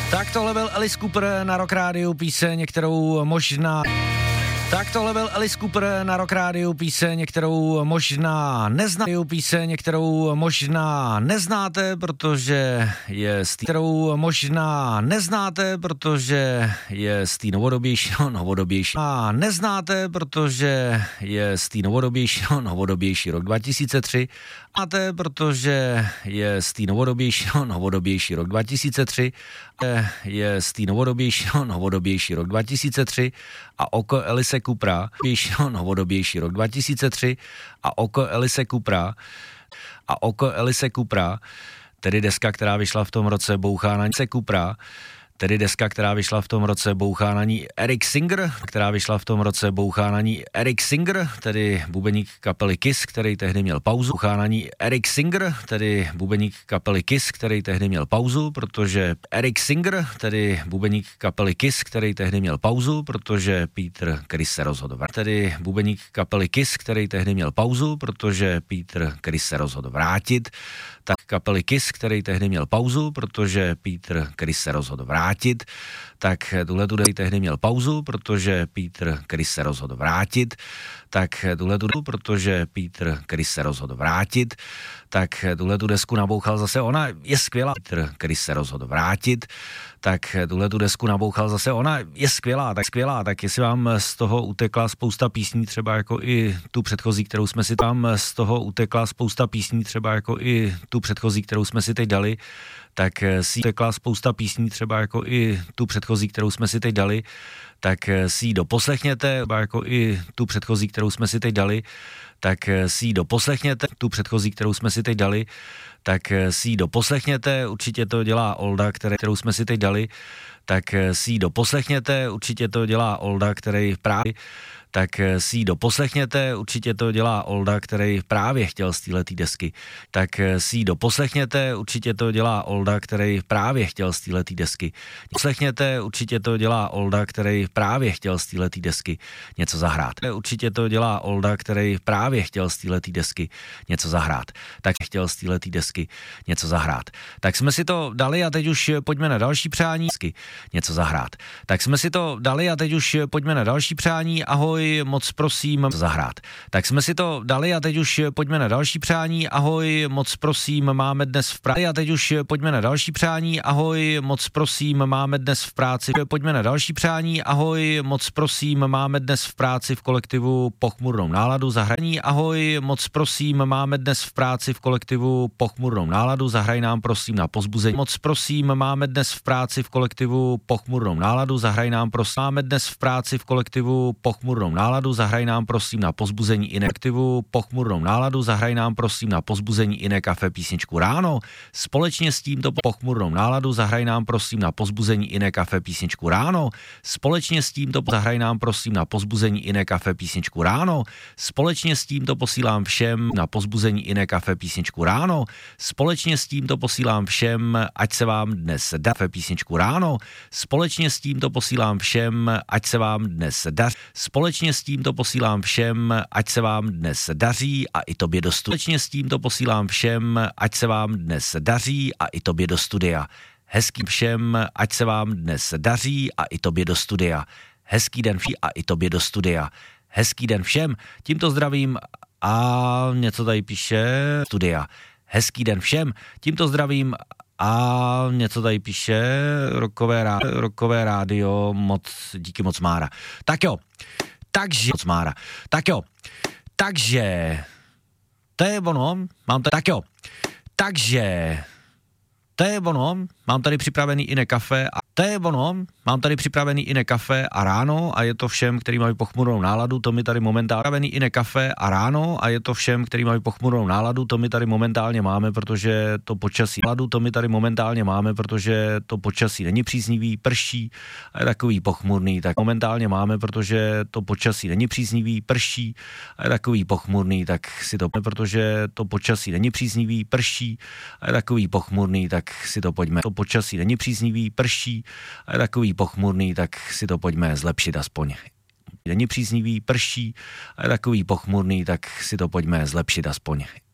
Tak tohle byl Alice Cooper na Rock Rádiu, píseň, kterou možná... Tak tohle byl Alice Cooper na Rock Rádiu, píseň, kterou možná neznáte, protože je z té novodobější rok 2003, a oko Alice Coopera, novodobější rok 2003 a oko Alice Coopera, tedy deska, která vyšla v tom roce, bouchá na ní Eric Singer, tedy bubeník kapely Kiss, který tehdy měl pauzu, protože Peter Criss se rozhodl vrátit. Tak kapely Kiss, který tehdy měl pauzu, protože Peter Criss se rozhodl vrátit, tak tuhle tehdy měl pauzu, protože Peter Criss se rozhodl vrátit, tak protože Peter Criss se rozhodl vrátit, tak tuhletu desku nabouchal zase, ona je skvělá, Peter Criss se rozhodl vrátit, tak tuhletu desku nabouchal zase, ona je skvělá, tak jestli vám z toho utekla spousta písní, třeba jako i tu předchozí, kterou jsme si teď dali, tak si utekla spousta písní, třeba jako i tu předchozí, kterou jsme si teď dali, tak si ji doposlechněte, určitě to dělá Olda, kterou jsme si teď dali, tak si ji doposlechněte, určitě to dělá Olda, který právě chtěl z téhletý desky. Něco zahrát. Tak jsme si to dali a teď už pojďme na další přání. Ahoj, moc prosím zahrát. Tak jsme si to dali a teď už pojďme na další přání. Ahoj, moc prosím, máme dnes v práci. Ahoj, moc prosím, máme dnes v práci. Ahoj, moc prosím, máme dnes v práci v kolektivu Pochmurnou náladu zahrání. Ahoj, moc prosím, máme dnes v práci v kolektivu Pochmurnou náladu, zahraj nám prosím na pozbuzení. Moc prosím, máme dnes v práci v kolektivu Pochmurnou náladu, zahraj nám prosím. Máme dnes v práci v kolektivu Pochmurnou náladu, zahraj nám prosím na pozbuzení i kolektivu Pochmurnou náladu, zahraj nám prosím na pozbuzení i kafe písničku Ráno. Společně s tímto Pochmurnou náladu zahraj nám prosím na pozbuzení i kafe písničku Ráno. Společně s tímto zahraj nám prosím na pozbuzení i kafe písničku Ráno. Společně s tímto posílám všem na pozbuzení i kafe písničku Ráno. Společně s tímto posílám všem, ať se vám dnes daří písničku Ráno. Společně s tímto posílám všem, ať se vám dnes daří. Společně s tímto posílám všem, ať se vám dnes daří a i tobě do studia. Společně s tímto posílám všem, ať se vám dnes daří a i tobě do studia. Hezký všem, ať se vám dnes daří a i tobě do studia. Hezký den a i tobě do studia. Hezký den všem, tímto zdravím a něco tady píše studia. Hezký den všem, tímto zdravím a něco tady píše Rockové rádio, díky moc Mára. Tak jo, takže to je ono, mám tady připravený i kafe a ráno a je to všem, který mají pochmurnou náladu, to mi tady momentálně máme, protože to počasí není příznivý, prší a je takový pochmurný, tak momentálně máme, protože to počasí není příznivý, prší a je takový pochmurný, tak si to, protože to počasí není příznivý, prší a je takový pochmurný, tak si to pojďme. To počasí není příznivý, prší a je takový pochmurný, tak si to pojďme zlepšit aspoň. Není příznivý, prší a je takový pochmurný, tak si to pojďme zlepšit aspoň.